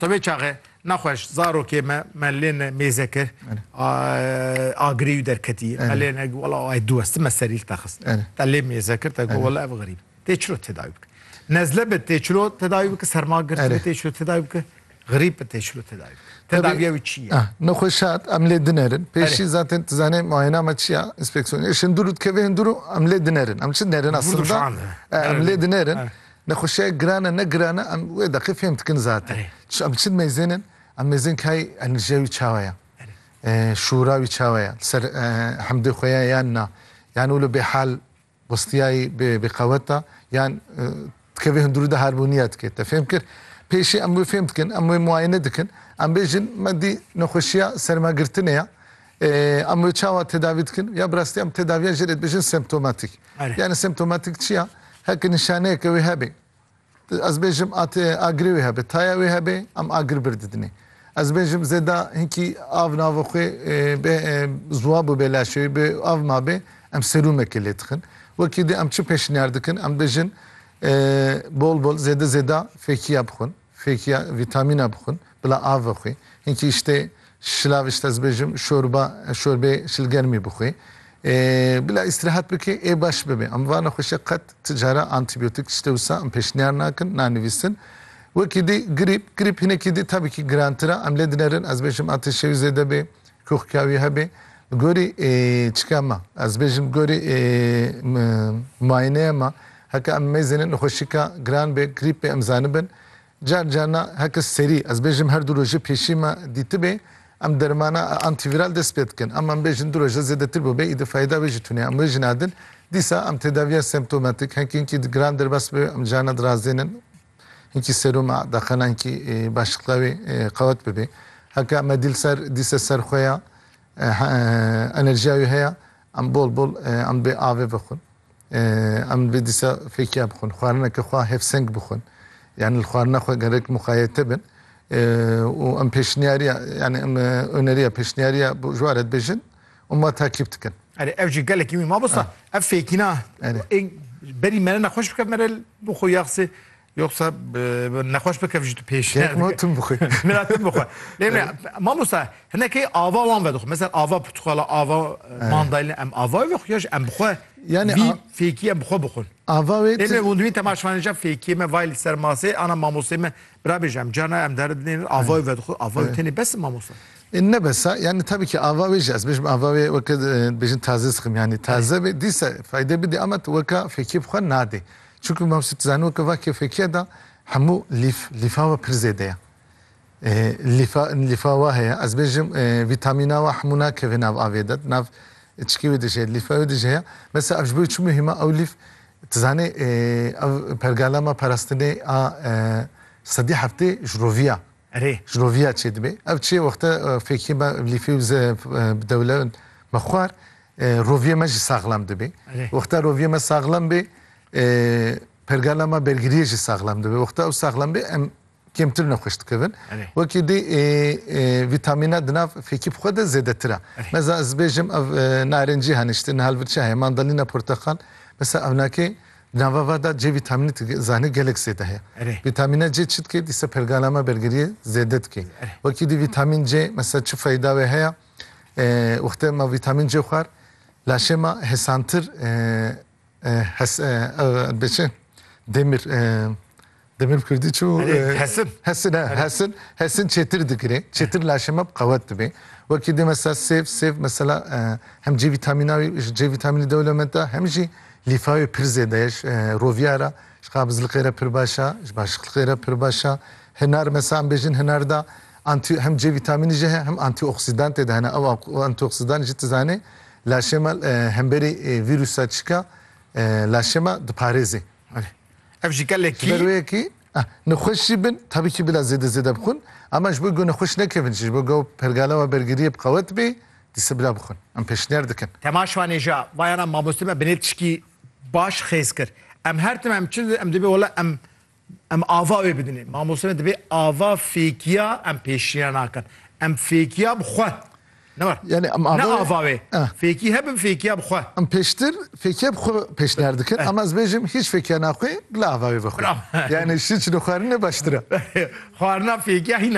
Tabii çağı naxweş zarokê me lê mêze kir agirî derketî lê wala ay duwest me serî texist te lê mêze kir te wala ev xerîb tê çiro tedavî bike nezle be tê çiro tedavî bike sermagir be tê çiro tedavî bike xerîb be tê çiro tedavî bike tedaviya wî çi ye nexweşat em lê dinerin pêşî zaten tu zanê muayena me çi ya inspeksiyonê şindur dikeve hindûr em lê dinerin em çi nerin aslında em lê dinerin nexweşiya giran ne giran em wê deqî fêm dikin zaten em çi mêzênin em mêzên kay enerjiya wî çawa ye şûra wî çawa ye ser hemdê xwe ye yan na yani wilo bêhal westiyayî bê qeweta yan dikeve hindûrî de harbûniya dike te fêm kir pêşî em wê fêm dikin em wê muayene dikin em bêjin me dî nexweşiya sermagirtinê ye em wê çawa tedavî dikin ya bi rastî em tedaviya jê dibêjin semptomatik yani semptomatik çi ya heke nîşaneyeke wê hebe ez bêjim agirê wê hebe taya wê hebe em agir bir didinê ez bêjim zêda hinkî av nava xwe ziwa bû bê laşewê bê av mabe em serûmekê lê dixin wekî dî em çi pêşniyar dikin em bêjin bol bol zêde zêda fêkiya bixwin fêkiya vîtamîna bixwin bila av xwe hinkî işte şilav işte ez bêjim şorbê şilgermî bixwe bila îstirahat bike ê baş bibe em va nexweşiya qet ticara antîbiyotik işte wisa em pêşniyar nakin nanivîsin wekî dî grîp hinekî dî tabii ki girantira em lê dinerin ez bêjim ateşê wî zêde bê koxka wî hebe gorî çika me ez bêjim gorî muayeneya me heke em mêzên nexweşîka giran bê grîp bê em zanibin car carna heke serî ez bêjim her du rojê pêşî me dîtibê em dermana antiviral dest pê dikin ama em bêjin du roja zêdetir bûbe îdî fayda wê jî tune em wê jî nadin dîsa em tedaviya semptomatik hinkî giran derbas bê em carna dirazênin hinkî serûma daxena hinkî başlıkla wê qewet bibe heke em dîsa serxweya enerjiya wê heye em bol bol em bê avê bixwin em bê dîsa fêkiya bixwin xwarineke xwe hevseng bixwin yani li xwarina xwe gerek muxayete bin û em pêşniyariya yani em öneriya pêşniyariya bu jwar dibêjin û me takîb dikin ev jî gelekî wî mamosta ev fêkîna berî me nexweş bike mere bixwe yaxsî yoksa nexweş bike jî tu pêşniyar tüm bixwe mera tüm bixwe lê mamosta hinekî ava wan vedixwe mesela ava portuqala ava mandalina em ava wê xwe ya em bixwe yani fêkî em bixwe bixwin ava wê lê hûn temaşvanêja fêkî me vay li ser masê ana mamosê me bira bêjim cana em derdinên ava wê vedixwe ava wê tenê bes mamosta ne besa yani tabii ki ava wê jî ez bêjim ava wê weke bêjin taze sıxım yani taze wê dîsa fayda bide ama weka fêkî bixwe nadê çünkü mamosê tu zanî weke vakê fêkiya da hemû lîfa we pir zêde ye lîfa we heye ez bêjim vîtamîna we hemû nakeve nav avê de nav çikî wê dije lîfa wê dije ye mesela ev ji bo çi muhîm e ew lîf tu zanî ev pergala me parastinê a sedî heftê ji roviya ji roviya çê dibe ev çi wexta fêkî me lîfî bi dewletin me xwar roviyê me jî saxlam dibe wexta roviyê me saxlam bê pergala me bergiriyê jî saxlam dibe wexta ew saxlam bê em kêmtir nexweş dikevin wekî dî vîtamîna di nav fêkî bixwe de zêdetir e mesela ez bêjim ev narencî hene işte nihalvirçe heye mandalina porteqal mesela ev nakê nava va da C vîtamînî zanî gelek zêde heye vîtamîna C çi dike dîsa pergala me bergiriyê zêde dike wekî dî vîtamîn C mesela çi fayda wê heye wextê me vîtamîn C xwar laşê me hesantir beçe demir kurdî çû hesin çetir dikire çetir laşê me qewet dibe wekî dî mesela sêv mesela hem C vîtamîna wî C vîtamînî dewlemend da hem jî lîfa wê pir zêde ye roviya ra ji qabizlikê re pir baş e ji başixlikê re pir baş e hinar mesela em bêjin hinar da hem C vîtamînî jî heye hem antîoksîdantê de hene ew antîoksîdan jî tu zanî laşê me hemberî vîrusa çika laşê me diparêzê ev jî gelekî berwêyekî nexweş jî bin tabii ki biraz zêde bixwin ama ji bo ku nexweş nekevin ji bo ku pergala we bergiriyê bi qewet bê dîsa bila bixwin em pêşniyar dikin temaşvanêja vayana mamostê me binê tişkî baş xêz kir em her tim em çi em dibe wala em ava wê bidînin mamostê me dibe ava fêkiya em pêşniyar nakin em fêkiya bixwe ne var yani em ava wê fêkî hebin fêkiya bixwe em pêştir fêkiya bixwe pêşniyar dikin ama ez bêjim hiç fêkiya naxwe bila ava wê bixwe yani şî çi dixwarin ne baştir e xwarina fêkiya hîna